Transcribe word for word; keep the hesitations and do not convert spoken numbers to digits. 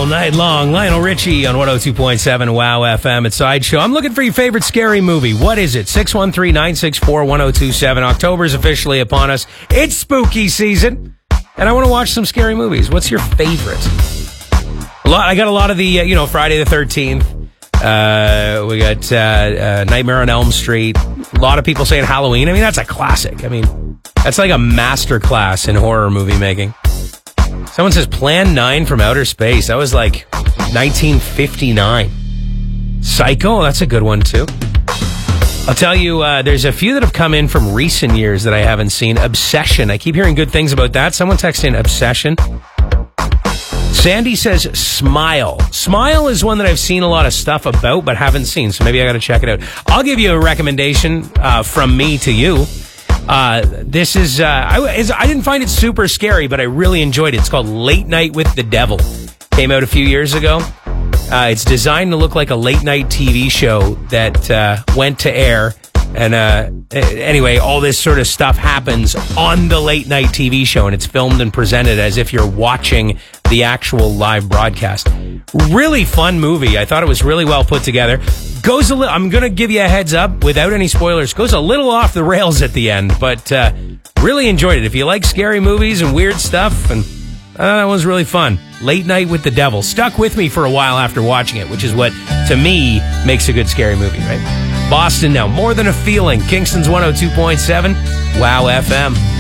all night long. Lionel Richie on one oh two point seven Wow F M at Sideshow. I'm looking for your favorite scary movie. What is it? six one three, nine six four, one oh two seven. October's officially upon us. It's spooky season, and I want to watch some scary movies. What's your favorite? A lot, I got a lot of the, uh, you know, Friday the thirteenth. Uh, we got uh, uh, Nightmare on Elm Street. A lot of people saying Halloween. I mean, that's a classic. I mean, that's like a master class in horror movie making. Someone says Plan nine from Outer Space. That was like nineteen fifty-nine. Psycho, that's a good one too. I'll tell you, uh, there's a few that have come in from recent years that I haven't seen. Obsession. I keep hearing good things about that. Someone texted in Obsession. Sandy says Smile. Smile is one that I've seen a lot of stuff about but haven't seen, so maybe I got to check it out. I'll give you a recommendation uh, from me to you. Uh, this is, uh, I, is, I didn't find it super scary, but I really enjoyed it. It's called Late Night with the Devil. Came out a few years ago. Uh, it's designed to look like a late night T V show that uh, went to air. And uh, anyway, all this sort of stuff happens on the late night T V show, and it's filmed and presented as if you're watching the actual live broadcast. Really fun movie. I thought it was really well put together. Goes a little, I'm going to give you a heads up without any spoilers. Goes a little off the rails at the end, but uh, really enjoyed it. If you like scary movies and weird stuff, and uh, that was really fun. Late Night with the Devil. Stuck with me for a while after watching it, which is what, to me, makes a good scary movie, right? Boston now. More Than a Feeling. Kingston's one oh two point seven. Wow F M.